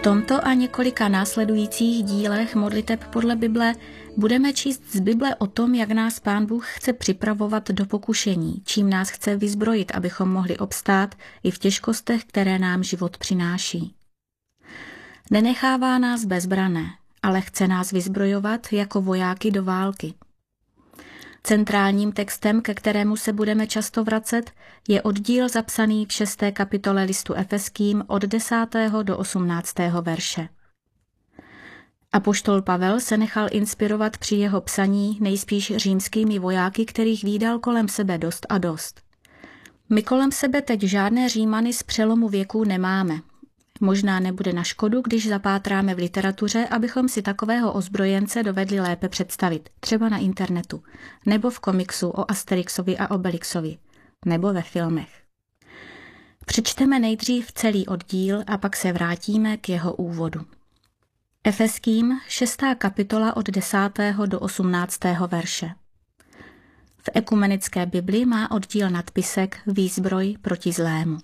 tomto a několika následujících dílech modliteb podle Bible budeme číst z Bible o tom, jak nás Pán Bůh chce připravovat do pokušení, čím nás chce vyzbrojit, abychom mohli obstát i v těžkostech, které nám život přináší. Nenechává nás bezbrané, ale chce nás vyzbrojovat jako vojáky do války. Centrálním textem, ke kterému se budeme často vracet, je oddíl zapsaný v 6. kapitole listu Efeským od 10. do 18. verše. Apoštol Pavel se nechal inspirovat při jeho psaní nejspíš římskými vojáky, kterých vídal kolem sebe dost a dost. My kolem sebe teď žádné Římany z přelomu věků nemáme. Možná nebude na škodu, když zapátráme v literatuře, abychom si takového ozbrojence dovedli lépe představit, třeba na internetu, nebo v komiksu o Asterixovi a Obelixovi, nebo ve filmech. Přečteme nejdřív celý oddíl a pak se vrátíme k jeho úvodu. Efeským 6. kapitola od 10. do 18. verše. V ekumenické Bibli má oddíl nadpisek Výzbroj proti zlému.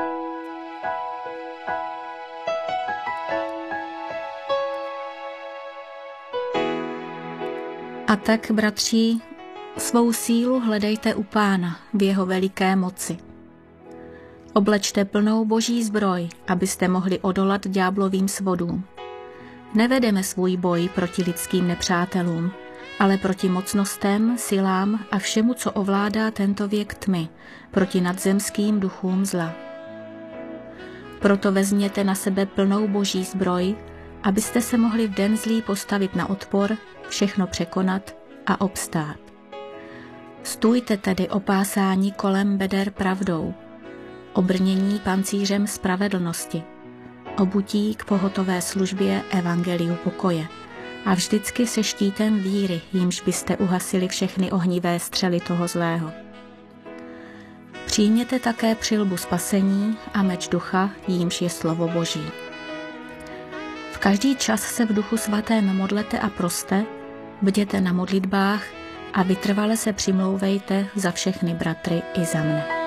A tak, bratří, svou sílu hledejte u Pána v jeho veliké moci. Oblečte plnou boží zbroj, abyste mohli odolat ďáblovým svodům. Nevedeme svůj boj proti lidským nepřátelům, ale proti mocnostem, silám a všemu, co ovládá tento věk tmy, proti nadzemským duchům zla. Proto vezměte na sebe plnou boží zbroj, abyste se mohli v den zlý postavit na odpor, všechno překonat a obstát. Stůjte tedy opásáni kolem beder pravdou, obrnění pancířem spravedlnosti, obutí k pohotové službě evangeliu pokoje a vždycky se štítem víry, jímž byste uhasili všechny ohnivé střely toho zlého. Přijměte také přilbu spasení a meč ducha, jímž je slovo Boží. V každý čas se v Duchu Svatém modlete a proste, bděte na modlitbách a vytrvale se přimlouvejte za všechny bratry i za mne.